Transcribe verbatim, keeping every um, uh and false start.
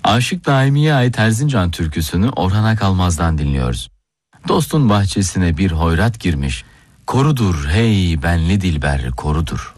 Aşık Daimi'ye ait Erzincan türküsünü Orhan Akalmaz'dan dinliyoruz. Dostun bahçesine bir hoyrat girmiş, korudur hey benli dilber korudur.